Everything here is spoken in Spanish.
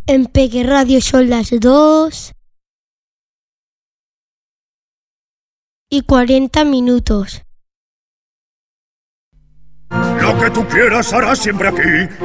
En Peque Radio son las 2:40. Lo que tú quieras harás siempre aquí.